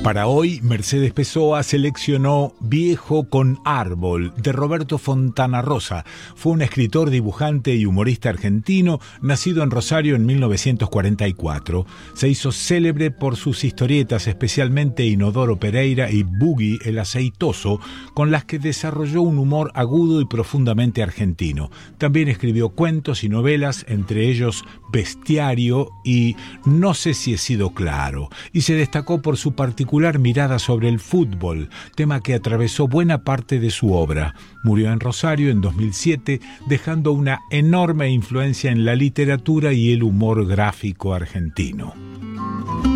Para hoy, Mercedes Pessoa seleccionó Viejo con Árbol, de Roberto Fontana Rosa. Fue un escritor, dibujante y humorista argentino, nacido en Rosario en 1944. Se hizo célebre por sus historietas, especialmente Inodoro Pereira y Boogie el Aceitoso, con las que desarrolló un humor agudo y profundamente argentino. También escribió cuentos y novelas, entre ellos Bestiario y No sé si he sido claro, y se destacó por su particular mirada sobre el fútbol, tema que atravesó buena parte de su obra. Murió en Rosario en 2007, dejando una enorme influencia en la literatura y el humor gráfico argentino.